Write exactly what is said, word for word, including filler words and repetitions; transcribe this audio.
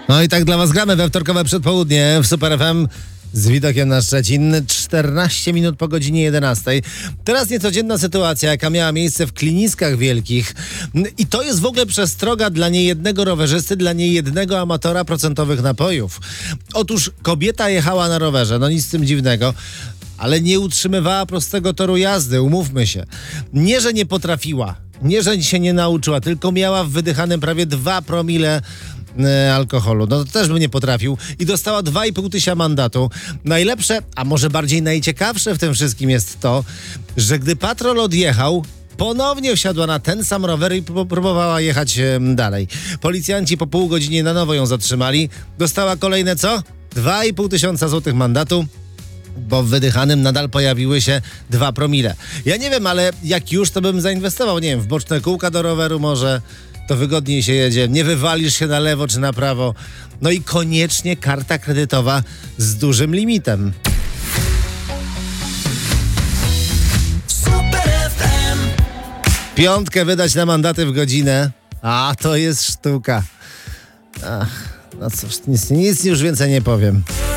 No i tak dla was gramy we wtorkowe przedpołudnie w Super F M z widokiem na Szczecin. czternaście minut po godzinie jedenastej. Teraz niecodzienna sytuacja, jaka miała miejsce w Kliniskach Wielkich. I to jest w ogóle przestroga dla niejednego rowerzysty, dla niejednego amatora procentowych napojów. Otóż kobieta jechała na rowerze, no nic z tym dziwnego, ale nie utrzymywała prostego toru jazdy, umówmy się. Nie, że nie potrafiła, nie, że się nie nauczyła, tylko miała w wydychanym prawie dwa promile e, alkoholu. No to też bym nie potrafił. I dostała dwa i pół tysiąca mandatu. Najlepsze, a może bardziej najciekawsze w tym wszystkim jest to, że gdy patrol odjechał, ponownie wsiadła na ten sam rower i próbowała jechać e, dalej. Policjanci po pół godzinie na nowo ją zatrzymali. Dostała kolejne co? dwa i pół tysiąca złotych mandatu, bo w wydychanym nadal pojawiły się dwa promile. Ja nie wiem, ale jak już, to bym zainwestował, nie wiem, w boczne kółka do roweru może, to wygodniej się jedzie, nie wywalisz się na lewo czy na prawo. No i koniecznie karta kredytowa z dużym limitem. Super F M. Piątkę wydać na mandaty w godzinę, a to jest sztuka. Ach, no cóż, nic, nic już więcej nie powiem.